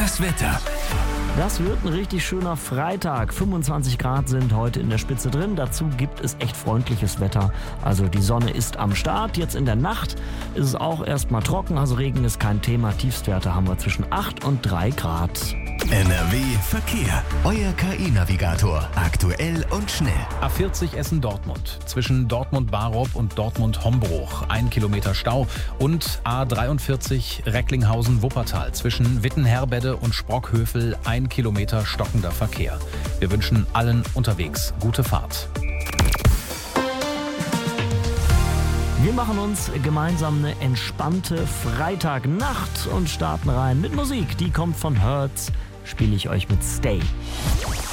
Das Wetter. Das wird ein richtig schöner Freitag. 25 Grad sind heute in der Spitze drin. Dazu gibt es echt freundliches Wetter. Also die Sonne ist am Start. Jetzt in der Nacht ist es auch erstmal trocken. Also Regen ist kein Thema. Tiefstwerte haben wir zwischen 8 und 3 Grad. NRW Verkehr. Euer KI-Navigator. Aktuell und schnell. A40 Essen-Dortmund. Zwischen Dortmund-Barup und Dortmund-Hombruch. 1 Kilometer Stau. Und A43 Recklinghausen-Wuppertal. Zwischen Wittenherbede und Sprockhövel 1 Kilometer stockender Verkehr. Wir wünschen allen unterwegs gute Fahrt. Wir machen uns gemeinsam eine entspannte Freitagnacht und starten rein mit Musik. Die kommt von Hertz. Spiele ich euch mit Stay.